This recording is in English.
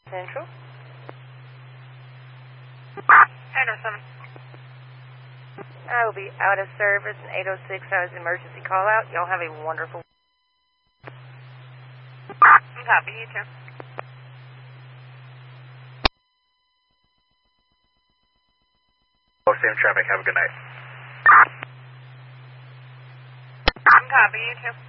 Central. Henderson. I will be out of service in 806 hours emergency call out. Y'all have a wonderful. Copy, you too. Same traffic, have a good night. Copy, you too.